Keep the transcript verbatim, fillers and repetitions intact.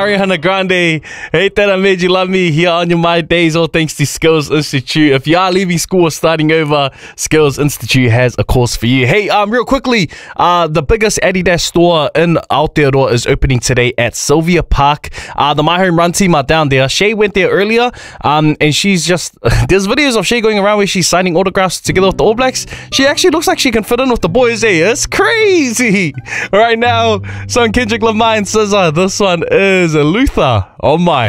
Ariana Grande, Hate That I Made You Love Me here on your My Days, all thanks to Skills Institute. If you are leaving school or starting over, Skills Institute has a course for you. Hey, um, real quickly, uh, the biggest Adidas store in Aotearoa is opening today at Sylvia Park. Uh, the My Home Run team are down there. Shay went there earlier, um, and she's just, there's videos of Shay going around where she's signing autographs together with the All Blacks. She actually looks like she can fit in with the boys, eh? It's crazy. Right now, son Kendrick Lamar and S Z A. This one is Luther. Oh my.